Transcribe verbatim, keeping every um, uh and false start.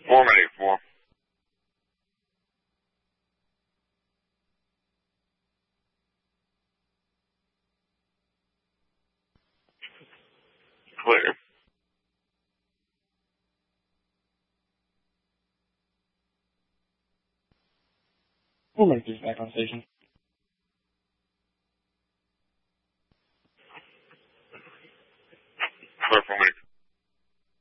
Four eighty-four. Clear. We'll make this back on station. Clear for me.